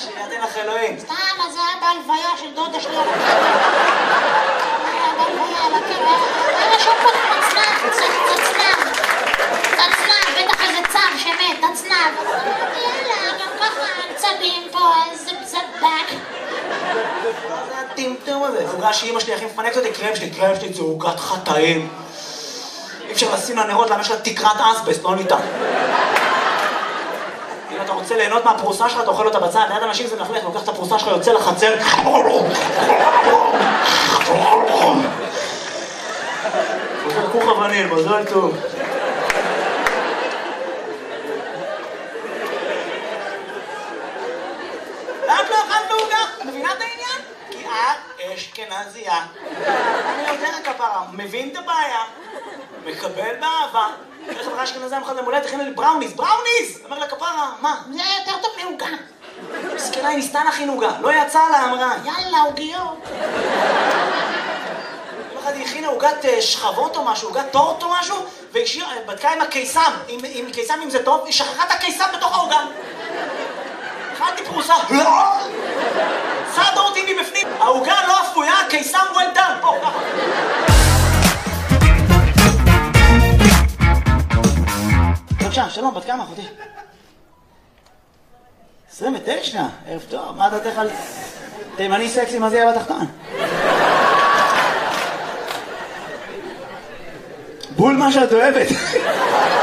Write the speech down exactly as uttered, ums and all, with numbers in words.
שיתן לך אלוהים. סתם, אז זה היה בהלוויה של דודה שלי. היה בהלוויה על הקרע. היה שם פה תצנב, תצנב. תצנב, בטח איזה צב שמת, תצנב. יאללה, גם ככה צבים פה, איזה צבק. זה הטמטום הזה. עוגה שאמא שלי הכי מפנקת אותי, קרם שלי, קרם שלי זה עוגת חטאים. אי אפשר לשים לה נרות, למה יש לה תקרת אסבסט, לא ניתן. אם אתה רוצה ליהנות מהפרוסה שלך, אתה אוכל אותה בצד, ליד אנשים זה מלכלך, לוקח את הפרוסה שלך, יוצא לחצר. רוצה לקוח אבניל, מזל טוב. את לא אכלת עוגה? מבינה את העניין? כי את אשכנזייה. אני יודע כפרה, מבין את הבעיה, מקבל באהבה. אחרי חברה אשכנזייה מחד למולדת, הכינה לי בראוניס, בראוניס! אומר לה כפרה, מה? זה יותר טוב מעוגה. מסכנה, היא ניסתה להכין עוגה, לא יצאה לה, אמרה, יאללה, עוגיות. יום אחד היא הכינה עוגת שכבות או משהו, עוגת טורט או משהו, והיא בדקה עם הקיסם, עם קיסם אם זה טוב, היא שכחה את הקיסם בתוך העוגה. אכלתי פרוסה, סעדו אותי מבפנים, העוגה לא אפויה, קיסם well done, פה, ככה. בבקשה, שלום, בת כמה, אחותי? עשרים ותשע, ערב טוב, מה דעתך על תימני סקסי, מה זה יהיה בתחתן? בול מה שאת אוהבת.